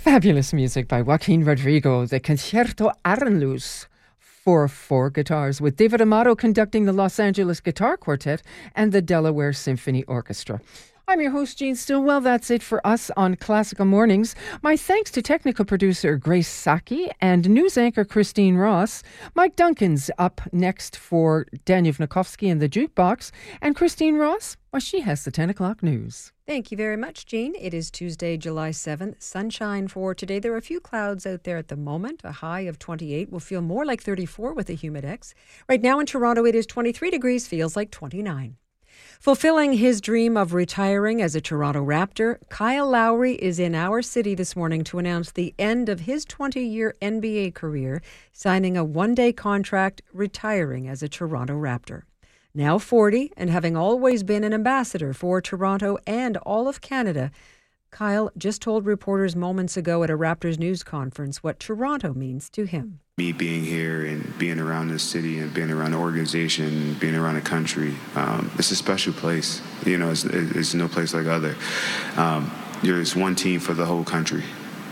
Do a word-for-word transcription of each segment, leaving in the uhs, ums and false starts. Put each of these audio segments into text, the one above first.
Fabulous music by Joaquin Rodrigo, the Concerto Aranluz for four guitars, with David Amato conducting the Los Angeles Guitar Quartet and the Delaware Symphony Orchestra. I'm your host, Jean Stillwell. That's it for us on Classical Mornings. My thanks to technical producer Grace Saki and news anchor Christine Ross. Mike Duncan's up next for Daniel Vnukovsky and the Jukebox. And Christine Ross, well, she has the ten o'clock news. Thank you very much, Jean. It is Tuesday, July seventh. Sunshine for today. There are a few clouds out there at the moment. A high of twenty-eight will feel more like thirty-four with a humidex. Right now in Toronto, it is twenty-three degrees, feels like twenty-nine. Fulfilling his dream of retiring as a Toronto Raptor, Kyle Lowry is in our city this morning to announce the end of his twenty-year N B A career, signing a one-day contract, retiring as a Toronto Raptor. Now forty, and having always been an ambassador for Toronto and all of Canada, Kyle just told reporters moments ago at a Raptors news conference what Toronto means to him. Me being here and being around this city and being around the organization and being around the country, um, it's a special place. You know, it's, it's no place like other. Um, there's one team for the whole country.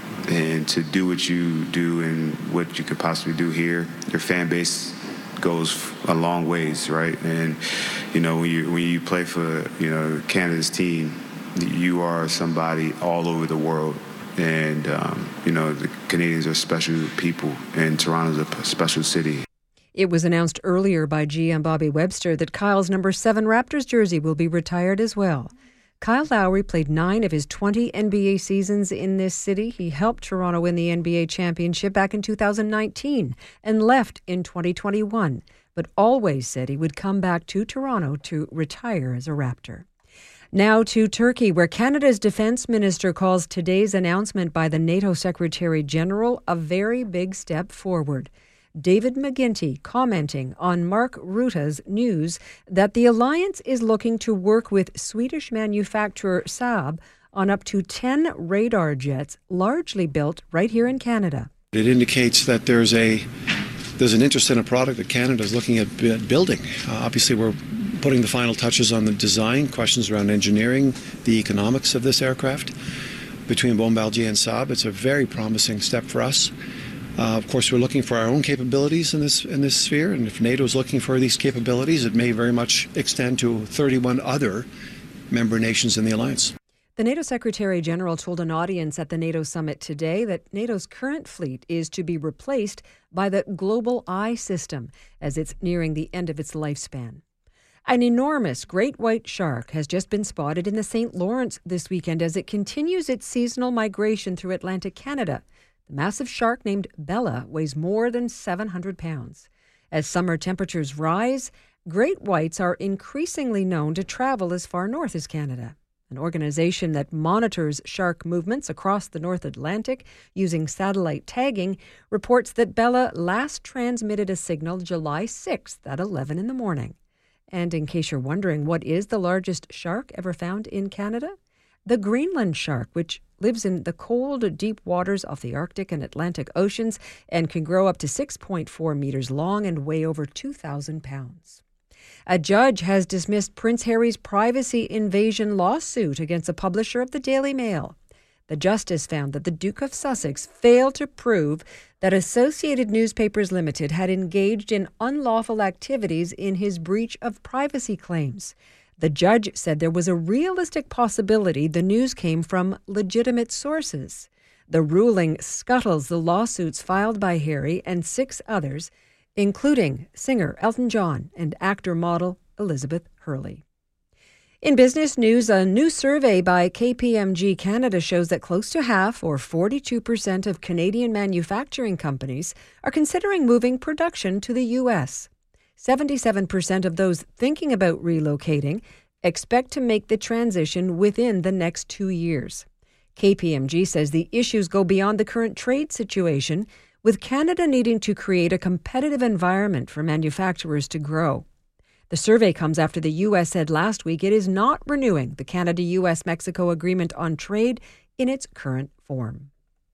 And to do what you do and what you could possibly do here, your fan base goes a long ways, right? And, you know, when you, when you play for, you know, Canada's team, you are somebody all over the world. And, um, you know, the Canadians are special people, and Toronto's a special city. It was announced earlier by G M Bobby Webster that Kyle's number seven Raptors jersey will be retired as well. Kyle Lowry played nine of his twenty N B A seasons in this city. He helped Toronto win the N B A championship back in two thousand nineteen and left in twenty twenty-one, but always said he would come back to Toronto to retire as a Raptor. Now to Turkey, where Canada's defense minister calls today's announcement by the NATO Secretary General a very big step forward. David McGuinty commenting on Mark Rutte's news that the alliance is looking to work with Swedish manufacturer Saab on up to ten radar jets, largely built right here in Canada. It indicates that there's a there's an interest in a product that Canada is looking at building. Uh, obviously, we're putting the final touches on the design, questions around engineering, the economics of this aircraft. Between Bombardier and Saab, it's a very promising step for us. Uh, of course, we're looking for our own capabilities in this in this sphere, and if NATO is looking for these capabilities, it may very much extend to thirty-one other member nations in the alliance. The NATO Secretary General told an audience at the NATO summit today that NATO's current fleet is to be replaced by the Global Eye system as it's nearing the end of its lifespan. An enormous great white shark has just been spotted in the Saint Lawrence this weekend as it continues its seasonal migration through Atlantic Canada. The massive shark named Bella weighs more than seven hundred pounds. As summer temperatures rise, great whites are increasingly known to travel as far north as Canada. An organization that monitors shark movements across the North Atlantic using satellite tagging reports that Bella last transmitted a signal July sixth at eleven in the morning. And in case you're wondering, what is the largest shark ever found in Canada? The Greenland shark, which lives in the cold, deep waters of the Arctic and Atlantic Oceans and can grow up to six point four meters long and weigh over two thousand pounds. A judge has dismissed Prince Harry's privacy invasion lawsuit against the publisher of the Daily Mail. The justice found that the Duke of Sussex failed to prove that Associated Newspapers Limited had engaged in unlawful activities in his breach of privacy claims. The judge said there was a realistic possibility the news came from legitimate sources. The ruling scuttles the lawsuits filed by Harry and six others, including singer Elton John and actor-model Elizabeth Hurley. In business news, a new survey by K P M G Canada shows that close to half, or forty-two percent, of Canadian manufacturing companies are considering moving production to the U S. seventy-seven percent of those thinking about relocating expect to make the transition within the next two years. K P M G says the issues go beyond the current trade situation, with Canada needing to create a competitive environment for manufacturers to grow. The survey comes after the U S said last week it is not renewing the Canada-U S Mexico Agreement on Trade in its current form.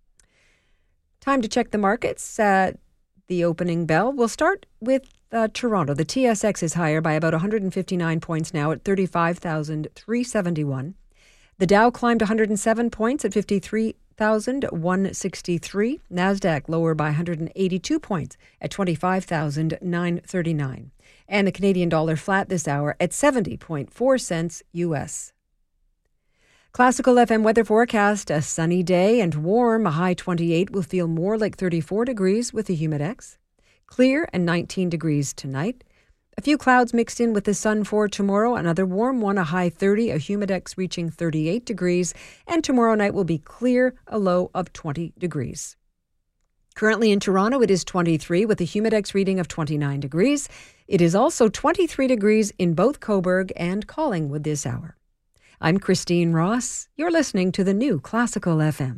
Time to check the markets. Uh, the opening bell. We'll start with uh, Toronto. The T S X is higher by about one hundred fifty-nine points now at thirty-five thousand three hundred seventy-one. The Dow climbed one hundred seven points at fifty-three thousand one hundred sixty-three. NASDAQ lower by one hundred eighty-two points at twenty-five thousand nine hundred thirty-nine. And the Canadian dollar flat this hour at seventy point four cents U S. Classical F M weather forecast, a sunny day and warm, a high twenty-eight, will feel more like thirty-four degrees with the Humidex. Clear and nineteen degrees tonight. A few clouds mixed in with the sun for tomorrow, another warm one, a high thirty, a Humidex reaching thirty-eight degrees, and tomorrow night will be clear, a low of twenty degrees. Currently in Toronto, it is twenty-three with a Humidex reading of twenty-nine degrees. It is also twenty-three degrees in both Cobourg and Collingwood this hour. I'm Christine Ross. You're listening to the new Classical F M.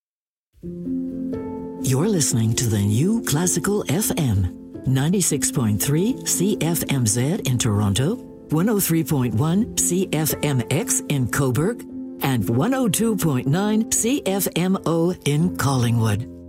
You're listening to the new Classical F M. ninety-six point three C F M Z in Toronto, one oh three point one C F M X in Cobourg, and one oh two point nine C F M O in Collingwood.